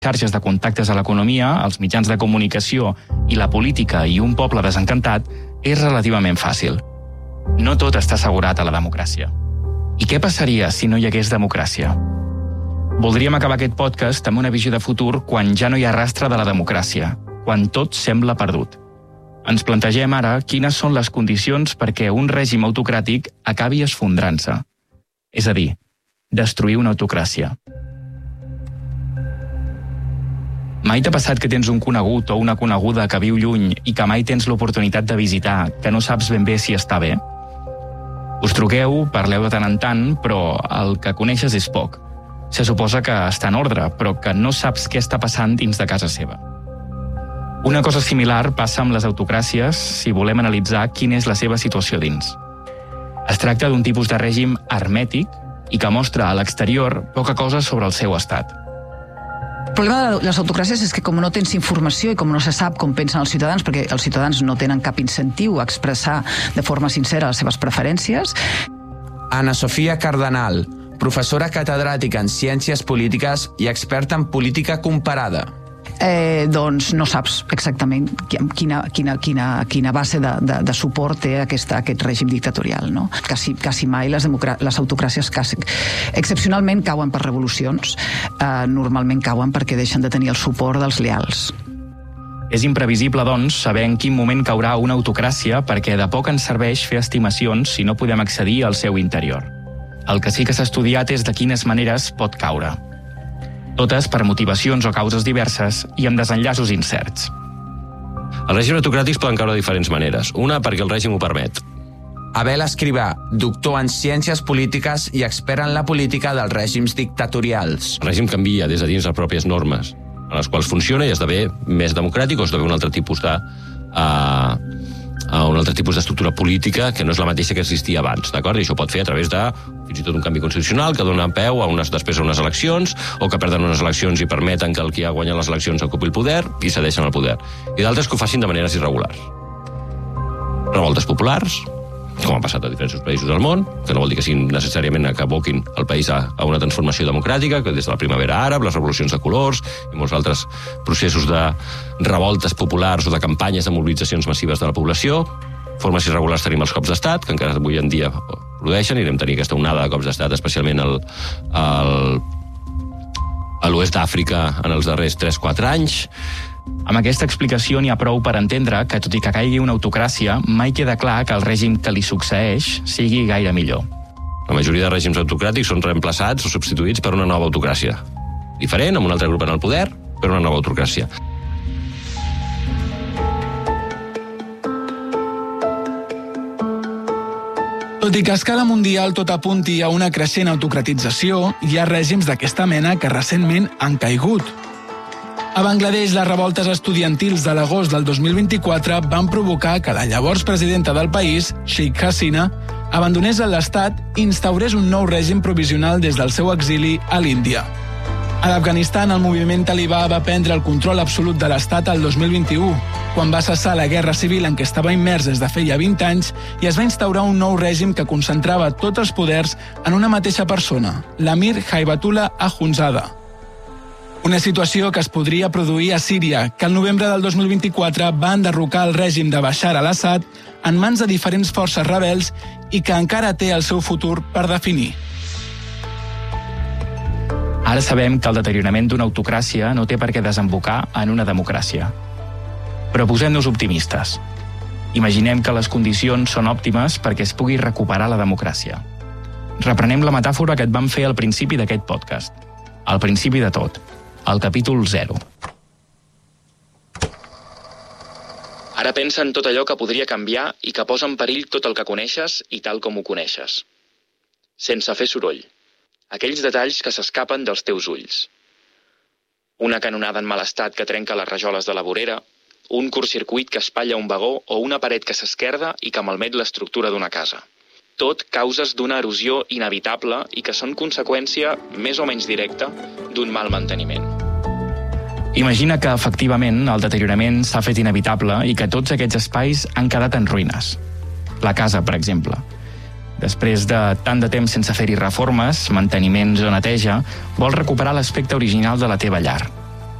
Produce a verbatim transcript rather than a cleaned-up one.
xarxes de contactes a l'economia, els mitjans de comunicació i la política i un poble desencantat és relativament fàcil. No tot està assegurat a la democràcia. I què passaria si no hi hagués democràcia? Voldríem acabar aquest podcast amb una visió de futur quan ja no hi ha rastre de la democràcia, quan tot sembla perdut. Ens plantegem ara quines són les condicions perquè un règim autocràtic acabi esfondrant-se. És a dir, destruir una autocràcia. Mai t'ha passat que tens un conegut o una coneguda que viu lluny i que mai tens l'oportunitat de visitar, que no saps ben bé si està bé? Us truqueu, parleu de tant en tant, però el que coneixes és poc. Se suposa que està en ordre, però que no saps què està passant dins de casa seva. Una cosa similar passa amb les autocràcies si volem analitzar quina és la seva situació dins. Es tracta d'un tipus de règim hermètic i que mostra a l'exterior poca cosa sobre el seu estat. El problema de les autocràcies és que com no tens informació i com no se sap com pensen els ciutadans, perquè els ciutadans no tenen cap incentiu a expressar de forma sincera les seves preferències. Ana Sofia Cardenal, professora catedràtica en Ciències Polítiques i experta en política comparada. Eh, doncs no saps exactament quina, quina, quina, quina base de, de, de suport té aquesta, aquest règim dictatorial. No? Quasi, quasi mai les, les autocràcies quasi, excepcionalment cauen per revolucions, eh, normalment cauen perquè deixen de tenir el suport dels leals. És imprevisible, doncs, saber en quin moment caurà una autocràcia perquè de poc ens serveix fer estimacions si no podem accedir al seu interior. El que sí que s'ha estudiat és de quines maneres pot caure. Totes per motivacions o causes diverses i amb desenllaços incerts. Els règims autocràtics poden caure de diferents maneres. Una, perquè el règim ho permet. Abel Escrivà, doctor en Ciències Polítiques i expert en la política dels règims dictatorials. El règim canvia des de dins les pròpies normes, en les quals funciona i esdevé més democràtic o esdevé un altre tipus de... Uh, a un altre tipus d'estructura política que no és la mateixa que existia abans, d'acord? I això pot fer a través de fins i tot un canvi constitucional que dona peu a unes, després a unes eleccions o que perden unes eleccions i permeten que el qui ha guanyat les eleccions ocupi el poder i cedeixen el poder. I d'altres que ho facin de maneres irregulars. Revoltes populars, com ha passat a diferents països del món, que no vol dir que siguin necessàriament que aboquin el país a, a una transformació democràtica, que des de la primavera àrab, les revolucions de colors i molts altres processos de revoltes populars o de campanyes de mobilitzacions massives de la població. Formes irregulars tenim els cops d'estat, que encara avui en dia produeixen, i anem tenir aquesta onada de cops d'estat, especialment al, al, a l'oest d'Àfrica en els darrers tres quatre anys. Amb aquesta explicació n'hi ha prou per entendre que, tot i que caigui una autocràcia, mai queda clar que el règim que li succeeix sigui gaire millor. La majoria de règims autocràtics són reemplaçats o substituïts per una nova autocràcia. Diferent, amb un altre grup en el poder, però una nova autocràcia. Tot i que a escala mundial tot apunti a una creixent autocratització, hi ha règims d'aquesta mena que recentment han caigut. A Bangladesh, les revoltes estudiantils de l'agost del dos mil vint-i-quatre van provocar que la llavors presidenta del país, Sheikh Hasina, abandonés l'estat i instaurés un nou règim provisional des del seu exili a l'Índia. A l'Afganistan, el moviment talibà va prendre el control absolut de l'estat el dos mil vint-i-u, quan va cessar la guerra civil en què estava immers des de feia vint anys i es va instaurar un nou règim que concentrava tots els poders en una mateixa persona, l'emir Haibatullah Akhundzada. Una situació que es podria produir a Síria, que el novembre del dos mil vint-i-quatre va enderrocar el règim de Bashar al-Assad en mans de diferents forces rebels i que encara té el seu futur per definir. Ara sabem que el deteriorament d'una autocràcia no té per què desembocar en una democràcia. Però posem-nos optimistes. Imaginem que les condicions són òptimes perquè es pugui recuperar la democràcia. Reprenem la metàfora que et vam fer al principi d'aquest podcast. Al principi de tot. Al capítol zero. Ara pensa en tot allò que podria canviar i que posa en perill tot el que coneixes i tal com ho coneixes. Sense fer soroll. Aquells detalls que s'escapen dels teus ulls. Una canonada en mal estat que trenca les rajoles de la vorera, un curtcircuit que espatlla un vagó o una paret que s'esquerda i que malmet l'estructura d'una casa. Tot causes d'una erosió inevitable i que són conseqüència més o menys directa d'un mal manteniment. Imagina que, efectivament, el deteriorament s'ha fet inevitable i que tots aquests espais han quedat en ruïnes. La casa, per exemple. Després de tant de temps sense fer-hi reformes, manteniments o neteja, vols recuperar l'aspecte original de la teva llar.